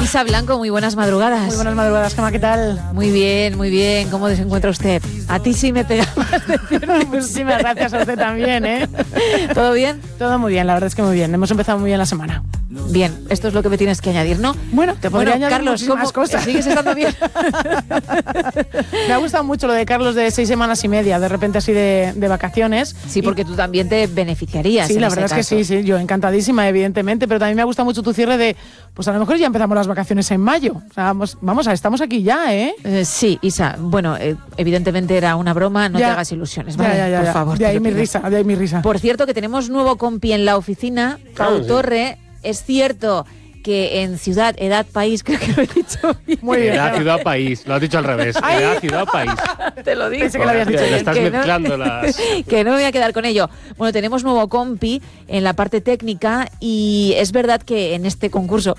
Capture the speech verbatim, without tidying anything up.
Isa Blanco, muy buenas madrugadas. Muy buenas madrugadas, Gemma, ¿qué tal? Muy bien, muy bien. ¿Cómo se encuentra usted? A ti sí me pega más decirme. Muchísimas gracias a usted también, ¿eh? ¿Todo bien? Todo muy bien, la verdad es que muy bien. Hemos empezado muy bien la semana. Bien, esto es lo que me tienes que añadir, ¿no? Bueno, te podría bueno, añadir Carlos, muchísimas ¿cómo cosas. ¿Sigues estando bien? Me ha gustado mucho lo de Carlos de seis semanas y media, de repente así de, de vacaciones. Sí, porque y... tú también te beneficiarías. Sí, en la ese verdad caso. es que sí, sí, yo encantadísima, evidentemente, pero también me ha gustado mucho tu cierre de, pues a lo mejor ya empezamos las vacaciones en mayo. O sea, vamos, vamos a, estamos aquí ya, ¿eh? eh sí, Isa, bueno, eh, evidentemente era una broma, no ya. te hagas ilusiones, ¿vale? Ya, ya, ya, por ya. favor. De ahí mi risa, de ahí mi risa. Por cierto, que tenemos nuevo compi en la oficina, Pau Oh, sí. Torre. Es cierto que en ciudad, edad, país, creo que lo he dicho bien. Muy bien. Edad, ciudad, país. Lo has dicho al revés. Ay. Edad, ciudad, país. Te lo digo. Pensé que lo habías dicho Le bien. estás Que no- mezclando las... Que no me voy a quedar con ello. Bueno, tenemos nuevo compi en la parte técnica y es verdad que en este concurso